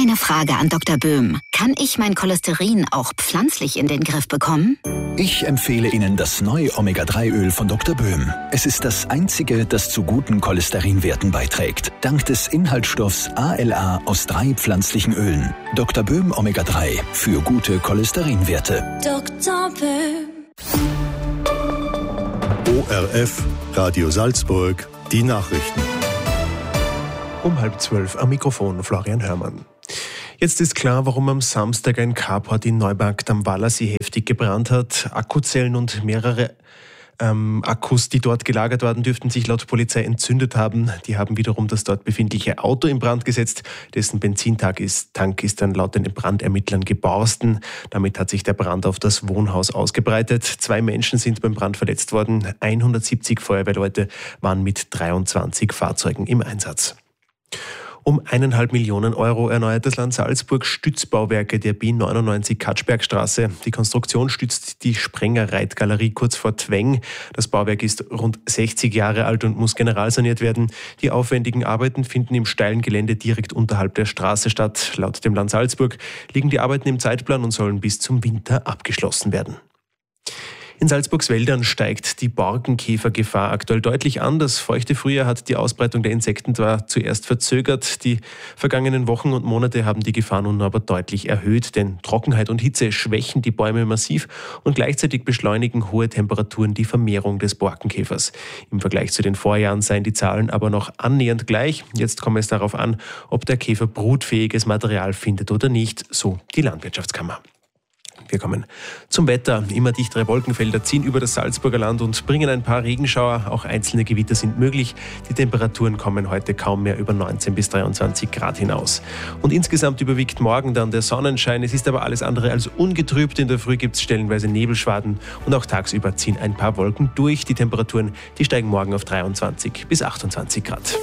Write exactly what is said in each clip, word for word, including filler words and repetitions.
Eine Frage an Doktor Böhm. Kann ich mein Cholesterin auch pflanzlich in den Griff bekommen? Ich empfehle Ihnen das neue Omega drei Öl von Doktor Böhm. Es ist das einzige, das zu guten Cholesterinwerten beiträgt. Dank des Inhaltsstoffs A L A aus drei pflanzlichen Ölen. Doktor Böhm Omega drei für gute Cholesterinwerte. Doktor Böhm. O R F, Radio Salzburg, die Nachrichten. Um halb zwölf am Mikrofon Florian Hörmann. Jetzt ist klar, warum am Samstag ein Carport in Neumarkt am Wallersee heftig gebrannt hat. Akkuzellen und mehrere ähm, Akkus, die dort gelagert waren, dürften sich laut Polizei entzündet haben. Die haben wiederum das dort befindliche Auto in Brand gesetzt. Dessen Benzintank ist, Tank ist dann laut den Brandermittlern geborsten. Damit hat sich der Brand auf das Wohnhaus ausgebreitet. Zwei Menschen sind beim Brand verletzt worden. hundertsiebzig Feuerwehrleute waren mit dreiundzwanzig Fahrzeugen im Einsatz. Um eineinhalb Millionen Euro erneuert das Land Salzburg Stützbauwerke der B neunundneunzig Katschbergstraße. Die Konstruktion stützt die Sprenger-Reitgalerie kurz vor Tweng. Das Bauwerk ist rund sechzig Jahre alt und muss generalsaniert werden. Die aufwendigen Arbeiten finden im steilen Gelände direkt unterhalb der Straße statt. Laut dem Land Salzburg liegen die Arbeiten im Zeitplan und sollen bis zum Winter abgeschlossen werden. In Salzburgs Wäldern steigt die Borkenkäfergefahr aktuell deutlich an. Das feuchte Frühjahr hat die Ausbreitung der Insekten zwar zuerst verzögert. Die vergangenen Wochen und Monate haben die Gefahr nun aber deutlich erhöht, denn Trockenheit und Hitze schwächen die Bäume massiv und gleichzeitig beschleunigen hohe Temperaturen die Vermehrung des Borkenkäfers. Im Vergleich zu den Vorjahren seien die Zahlen aber noch annähernd gleich. Jetzt komme es darauf an, ob der Käfer brutfähiges Material findet oder nicht, so die Landwirtschaftskammer. Wir kommen zum Wetter. Immer dichtere Wolkenfelder ziehen über das Salzburger Land und bringen ein paar Regenschauer. Auch einzelne Gewitter sind möglich. Die Temperaturen kommen heute kaum mehr über neunzehn bis dreiundzwanzig Grad hinaus. Und insgesamt überwiegt morgen dann der Sonnenschein. Es ist aber alles andere als ungetrübt. In der Früh gibt es stellenweise Nebelschwaden und auch tagsüber ziehen ein paar Wolken durch. Die Temperaturen, die steigen morgen auf dreiundzwanzig bis achtundzwanzig Grad.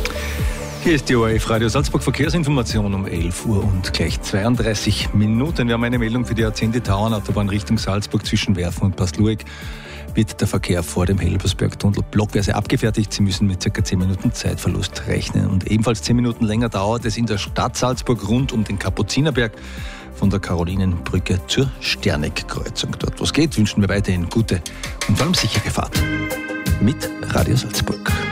Hier ist die O R F Radio Salzburg Verkehrsinformation um elf Uhr und gleich zweiunddreißig Minuten. Wir haben eine Meldung für die A zehn, die Tauernautobahn Richtung Salzburg zwischen Werfen und Paslueck. Wird der Verkehr vor dem Helbersberg-Tunnel blockweise abgefertigt. Sie müssen mit ca. zehn Minuten Zeitverlust rechnen. Und ebenfalls zehn Minuten länger dauert es in der Stadt Salzburg rund um den Kapuzinerberg von der Karolinenbrücke zur Sterneck-Kreuzung. Dort, wo es geht, wünschen wir weiterhin gute und vor allem sichere Fahrt mit Radio Salzburg.